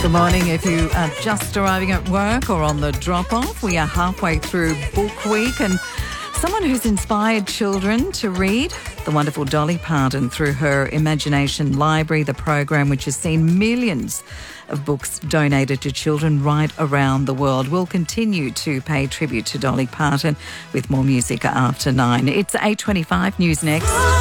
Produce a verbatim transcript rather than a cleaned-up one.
Good morning. If you are just arriving at work or on the drop-off, we are halfway through Book Week, and someone who's inspired children to read, the wonderful Dolly Parton, through her Imagination Library, the program which has seen millions of books donated to children right around the world. We'll continue to pay tribute to Dolly Parton with more music after nine. It's eight twenty-five. News next.